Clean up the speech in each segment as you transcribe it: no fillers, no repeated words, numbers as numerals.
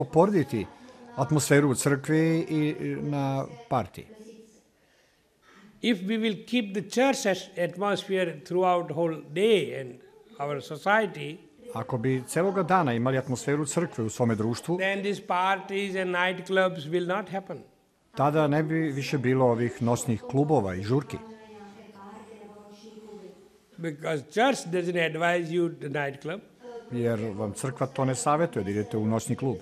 porediti atmosferu u crkvi i na partiji. If we will keep the church atmosphere throughout the whole day and our society, Ako bi celoga dana imali atmosferu crkve u svome društvu, then these parties and night clubs will not happen. tada ne bi više bilo ovih noćnih klubova i žurki. Because church doesn't advise you the night club. Jer vam crkva to ne savjetuje da idete u noćni klub.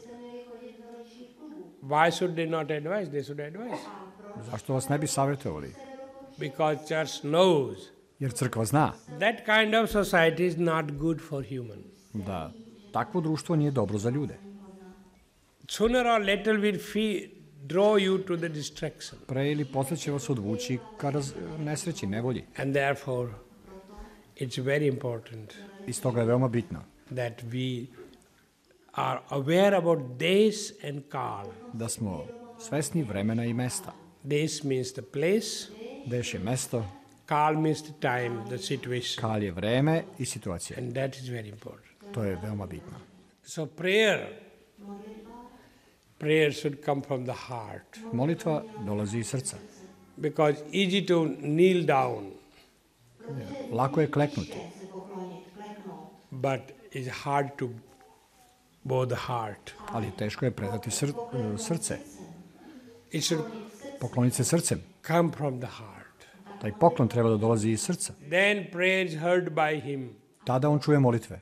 Why should they not advise? They should advise. Zašto vas ne bi savjetovali? Because church knows Jer crkva zna that kind of society is not good for human. da takvo društvo nije dobro za ljude. Sooner or later will draw you to the distraction. Pre ili posle će vas odvući ka nesreći, nevolji. And therefore, it's very important I stoga je veoma bitno that we are aware about days and kal. da smo svesni vremena i mesta. Days means the place, Deš je mesto, kal means the time, the situation. kal je vreme i situacija. And that is very important. To je veoma bitno. So prayer should come from the heart. Molitva dolazi iz srca. Because easy to kneel down, Lako je kleknuti, but it's hard to bow the heart. ali teško je predati srce. It should Pokloniti se srcem. come from the heart. Taj poklon treba da dolazi iz srca. Then prayer is heard by him. Tada on čuje molitve.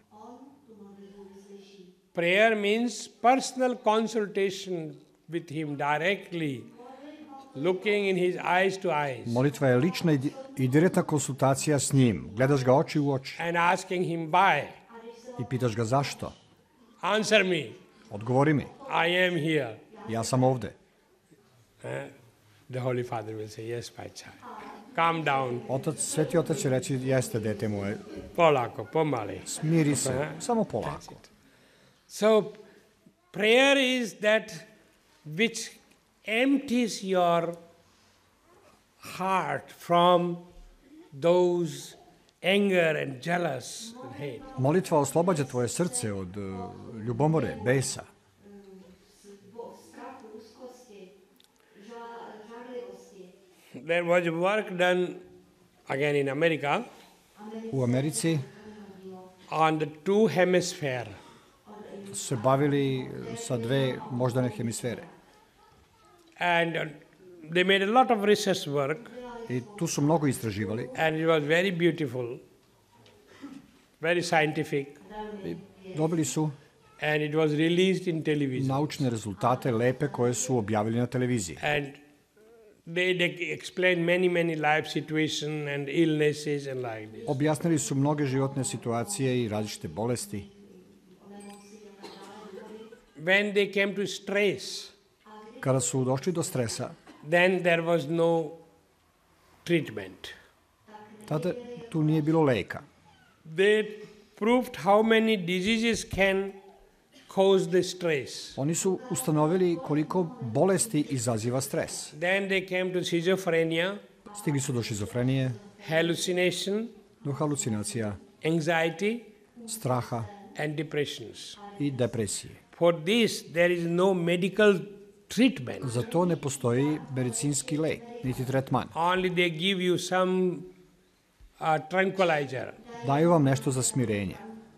Prayer means personal consultation with him directly, looking in his eyes to eyes, Molitva je lična i direktna konsultacija s njim. Gledaš ga oči u oči and asking him why. i pitaš ga zašto. Answer me, Odgovori mi, I am here. ja sam ovde. The Holy Father will say, yes, my child. Calm down. Sveti otac će reći, jeste, dete moje, Polako, pomali. smiri se, samo polako. So, prayer is that which empties your heart from those anger and jealous and hate. Molitva oslobađa tvoje srce od ljubomore, besa. There was work done again in America U Americi on the two hemisphere. su se bavili sa dve moždane hemisfere. And they made a lot of research work, I tu su mnogo istraživali. and it was very beautiful, very scientific, I dobili su and it was released in television. naučne rezultate lepe koje su objavili na televiziji. And they explained many life situations and illnesses and like this. Objasnili su mnoge životne situacije i različite bolesti. When they came to stress, Kada su došli do stresa, then there was no treatment. tada tu nije bilo leka. They proved how many diseases can cause the stress. Oni su ustanovili koliko bolesti izaziva stres. Then they came to schizophrenia, Stigli su do šizofrenije, hallucination, do halucinacija, anxiety, straha and depressions. i depresije. For this, there is no medical treatment. Za to ne postoji medicinski lek, niti tretman. Only they give you some tranquilizer Daju vam nešto za smirenje,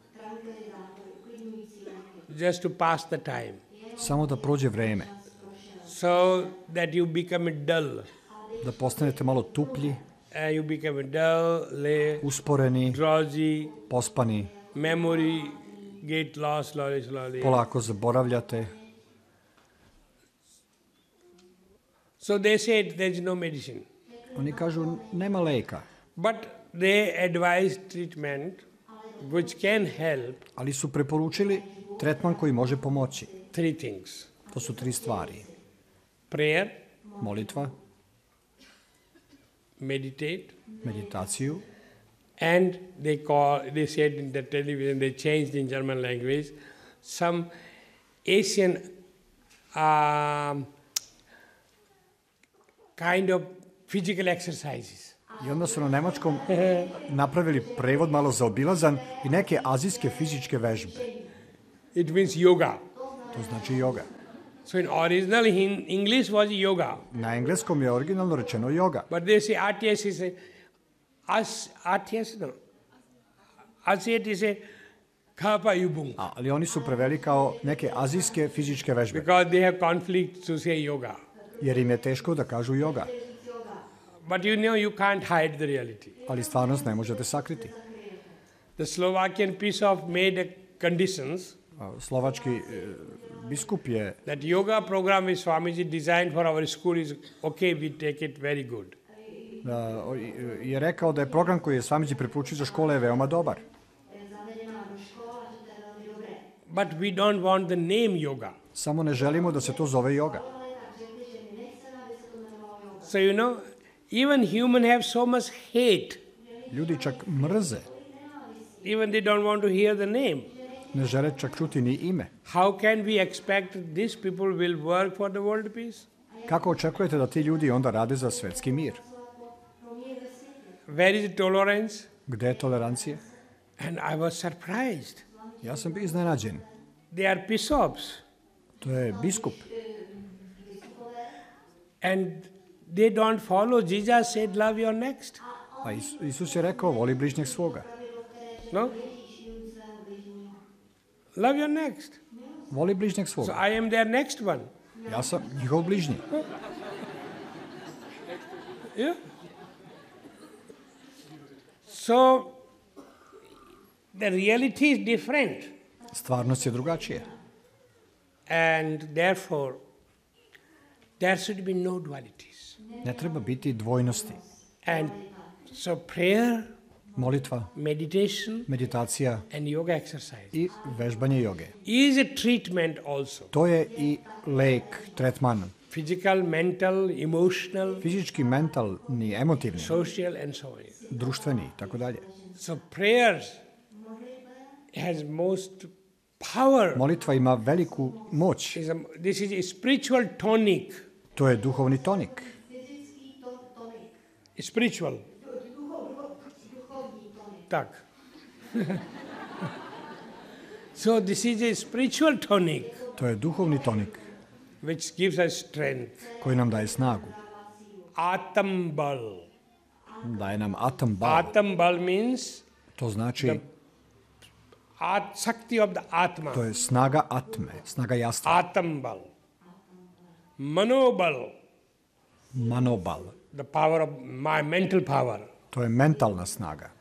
just to pass the time, samo da prođe vreme, so that you become dull. da postanete malo tuplji, You become dull, usporeni, drowsy, pospani, memory get lost slowly. polako zaboravljate. So they said there is no medicine. Oni kažu nema leka, But they advise treatment which can help ali su preporučili tretman koji može pomoći. three things. To su 3 stvari. Prayer, Molitva, meditate, meditaciju and they said in the television, they changed in German language, some Asian kind of physical exercises. I onda su na nemačkom napravili prevod malo zaobilazan i neke azijske fizičke vežbe. It means yoga. To znači yoga. So in original English was yoga. Na engleskom je originalno rečeno yoga. But they say ATS is Asiat is a Kapa Yubung. Ali oni su preveli kao neke azijske fizičke vežbe. Because they have conflict to say yoga. Jer im je teško da kažu yoga. But you know you can't hide the reality. Ali stvarnost ne možete sakriti. The Slovakian Bishop made a conditions Slovački biskup je that yoga program which Swamiji designed for our school is okay, we take it very good. Je rekao da je program koji je Swamiji preporučio za škole je veoma dobar. But we don't want the name yoga. Samo ne želimo da se to zove yoga. So you know, even human have so much hate. Ljudi čak mrze. Even they don't want to hear the name. Ne žele čak čuti ni ime. How can we expect these people will work for the world peace? Kako očekujete da ti ljudi onda rade za svetski mir? Where is tolerance? Gde je tolerancija? And I was surprised. Ja sam bio iznenađen. They are bishops. To je biskup. And they don't follow. Jesus said, love your next. A Isus je rekao, voli bližnjeg svoga. No? Love your next. Voli bližnjeg So svoga. I am their next one. Ja sam njihov bližnji. Yeah. So the reality is different. Stvarnost je drugačija. And therefore, there should be no dualities. Ne treba biti dvojnosti. And so prayer, Molitva, meditation, meditacija and yoga exercise i vežbanje joge. is a treatment also. To je i lek, tretman. Physical, mental, emotional, Fizički, mentalni, emotivni, social, and so on. društveni i tako dalje. So prayers has most power. Molitva ima veliku moć. This is a spiritual tonic. To je duhovni tonik. Spiritual. Tak. So this is a spiritual tonic To je duhovni tonik which gives us strength. koji nam daje snagu. Atambal. Daje nam atam bal. Atambal means To znači, Shakti of the Atma. to je snaga atme, snaga jastva. Atambal. Manobal. Manobal. The power of my mental power. To je mentalna snaga.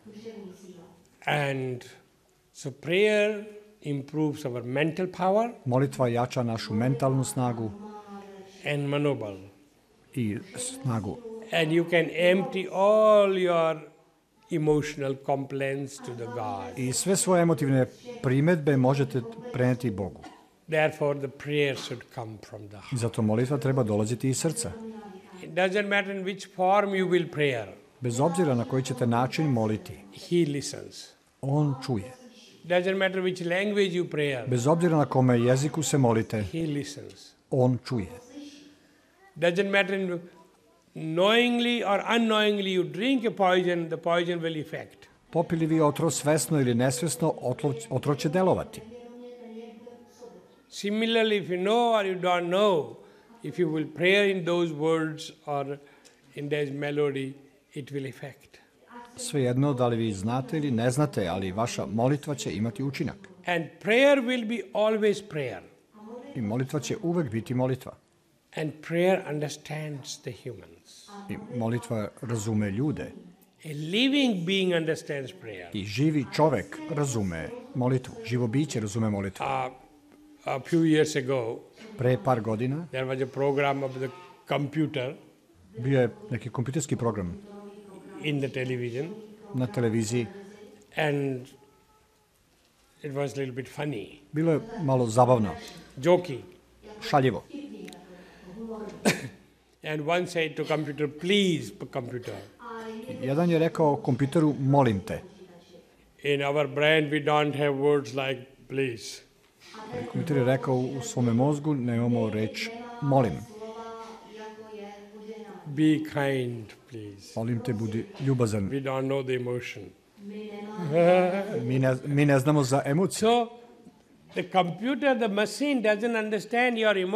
And so prayer improves our mental power Molitva jača našu mentalnu snagu and manobal. i snagu. And you can empty all your emotional complaints to the God. I sve svoje emotivne primedbe možete preneti Bogu. Therefore, the prayer should come from the heart. I zato molitva treba dolaziti iz srca. It doesn't matter in which form you will prayer. Bez obzira na koji ćete način moliti, He listens. on čuje. Doesn't matter which language you pray. Bez obzira na kome jeziku se molite, He listens. on čuje. Doesn't matter in knowingly or unknowingly you drink a poison, the poison will affect. Popili vi otrov svesno ili nesvesno, otrov će delovati. Similarly, if you know or you don't know, if you will pray in those words or in that melody, it will affect. Svejedno, da li vi znate ili ne znate, ali vaša molitva će imati učinak. And prayer will be always prayer. I molitva će uvek biti molitva. And prayer understands the humans. I molitva razume ljude. A living being understands prayer. I živi čovek razume molitvu. Živo biće razume molitvu. A few years ago, Pre par godina there was a program of the computer bio je neki kompjuterski program in the television, na televiziji. and it was a little bit funny, Bilo je malo zabavno, jokey. šaljivo. And one said to computer, please, computer, Jedan je rekao kompjuteru, molim te. in our brain we don't have words like please. Kompjuter je rekao u svome mozgu, nemamo reč molim. Be kind, please. Molim te, budi ljubazan. We don't know the emotion. Mi ne znamo za emociju. So The computer, the machine doesn't understand your emotions.